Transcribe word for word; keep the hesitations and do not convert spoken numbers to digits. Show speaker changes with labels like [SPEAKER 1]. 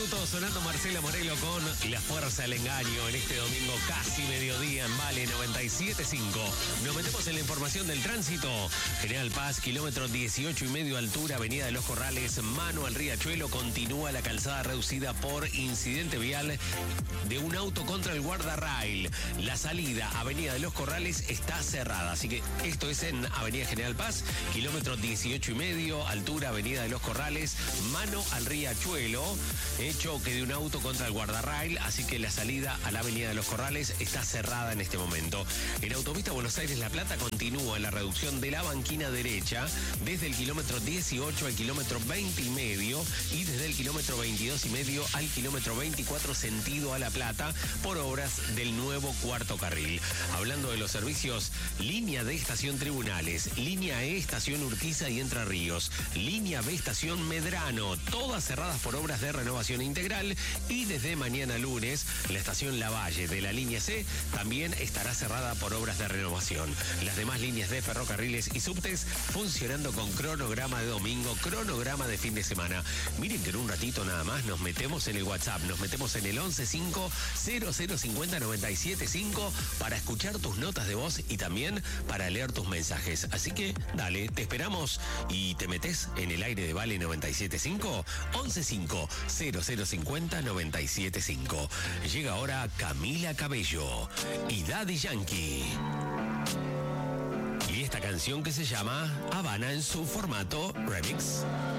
[SPEAKER 1] minutos sonando Marcela Morelo con La Fuerza del Engaño en este domingo casi mediodía en Vale noventa y siete punto cinco. Nos metemos en la información del tránsito. General Paz, kilómetro dieciocho y medio altura, Avenida de los Corrales, mano al Riachuelo, continúa la calzada reducida por incidente vial de un auto contra el guardarrail. La salida Avenida de los Corrales está cerrada, así que esto es en Avenida General Paz, kilómetro dieciocho y medio, altura Avenida de los Corrales, mano al Riachuelo, eh, choque de un auto contra el guardarrail, así que la salida a la Avenida de los Corrales está cerrada en este momento. En Autopista Buenos Aires-La Plata continúa la reducción de la banquina derecha desde el kilómetro dieciocho al kilómetro veinte y medio y desde el kilómetro veintidós y medio al kilómetro veinticuatro sentido a La Plata por obras del nuevo cuarto carril. Hablando de los servicios, línea D estación Tribunales, línea E estación Urquiza y Entre Ríos, línea B estación Medrano, todas cerradas por obras de renovación integral, y desde mañana lunes la estación Lavalle de la línea C también estará cerrada por obras de renovación. Las demás líneas de ferrocarriles y subtes funcionando con cronograma de domingo, cronograma de fin de semana. Miren que en un ratito nada más nos metemos en el WhatsApp, nos metemos en el once cinco cero cero cincuenta noventa y siete cinco para escuchar tus notas de voz y también para leer tus mensajes. Así que dale, te esperamos y te metes en el aire de Vale noventa y siete punto cinco, once cinco cero cero cincuenta noventa y siete cinco. Llega ahora Camila Cabello y Daddy Yankee. Y esta canción que se llama Habana en su formato remix.